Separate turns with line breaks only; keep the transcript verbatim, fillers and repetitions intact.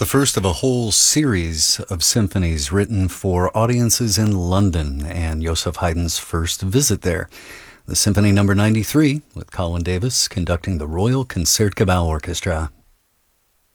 The first of a whole series of symphonies written for audiences in London and Joseph Haydn's first visit there. The Symphony Number ninety-three, with Colin Davis conducting the Royal Concertgebouw Orchestra.